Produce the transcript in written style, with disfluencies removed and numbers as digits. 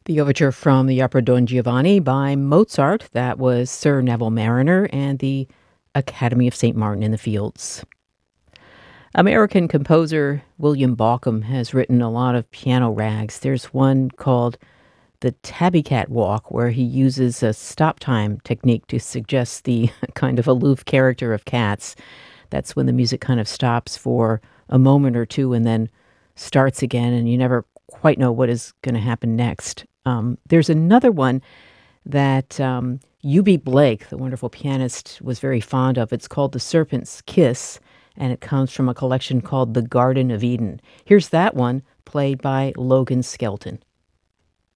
The overture from the opera Don Giovanni by Mozart, that was Sir Neville Mariner and the Academy of St. Martin in the Fields. American composer William Bauckham has written a lot of piano rags. There's one called the Tabby Cat Walk, where he uses a stop time technique to suggest the kind of aloof character of cats. That's when the music kind of stops for a moment or two and then starts again, and you never quite know what is going to happen next. There's another one that U.B. Blake, the wonderful pianist, was very fond of. It's called The Serpent's Kiss, and it comes from a collection called The Garden of Eden. Here's that one played by Logan Skelton.